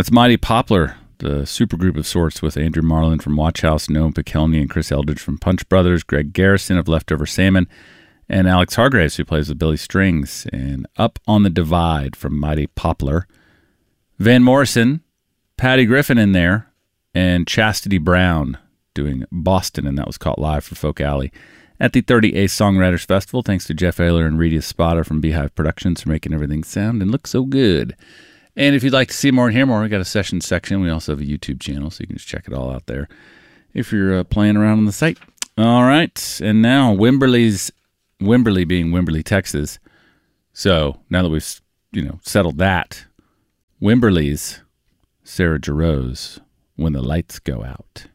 That's Mighty Poplar, the supergroup of sorts with Andrew Marlin from Watch House, Noam Pikelny and Chris Eldridge from Punch Brothers, Greg Garrison of Leftover Salmon, and Alex Hargraves, who plays with Billy Strings, and Up on the Divide from Mighty Poplar. Van Morrison, Patty Griffin in there, and Chastity Brown doing Boston, and that was caught live for Folk Alley at the 30A Songwriters Festival. Thanks to Jeff Ayler and Redius Spotter from Beehive Productions for making everything sound and look so good. And if you'd like to see more and hear more, we got a sessions section. We also have a YouTube channel, so you can just check it all out there if you're playing around on the site. All right, and now Wimberley being Wimberley, Texas. So now that we've settled that, Wimberley's Sarah Jarosz, When the Lights Go Out.